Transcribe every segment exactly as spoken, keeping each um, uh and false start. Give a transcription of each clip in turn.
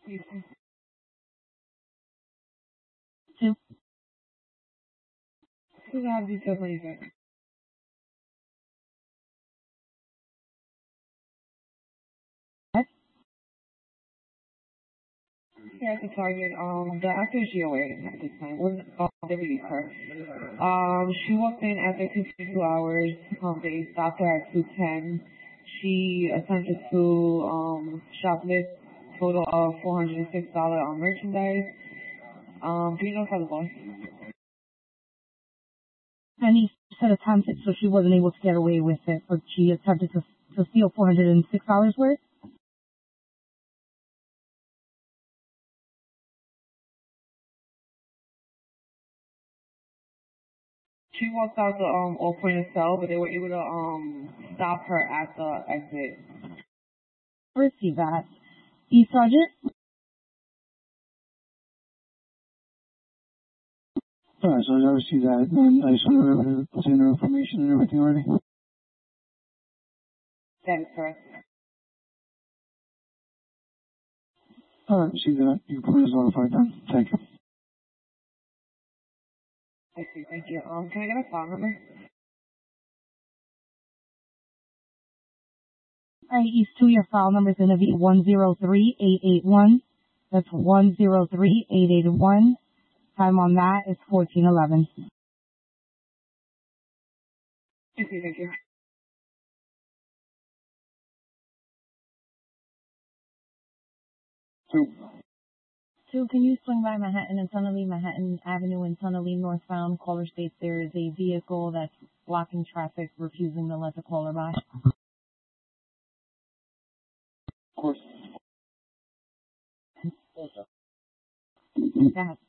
Two. Who's have details on you? Here at the Target, um, the actor is G O A at this time. Wasn't uh, they released her. Um, she walked in after two fifty-two hours. Um, they stopped her at two ten. She attempted to um shoplift total of four hundred and six dollars on merchandise. Um, do you know how the boss? And he said attempted, so she wasn't able to get away with it, but she attempted to to steal four hundred and six dollars worth. She walked out the um off point of sale, but they were able to um stop her at the exit. Receive that. E Sergeant. Alright, so I received that. And I just want to put in her information and everything already. That is correct. Alright, see that. You can put it as notified then. Thank you. I see. Thank you. Um, can I get a phone number? Alright, East two, your file number is going to be one zero three eight eight one. That's one zero three eight eight one. Time on that is fourteen eleven. I see. Thank you. Two. Two, can you swing by Manhattan and Tunnelly, Manhattan Avenue and Tunnelly northbound? Caller states there is a vehicle that's blocking traffic, refusing to let the caller by. Of course. Go ahead.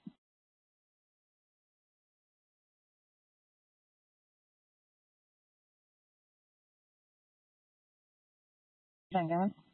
Go ahead.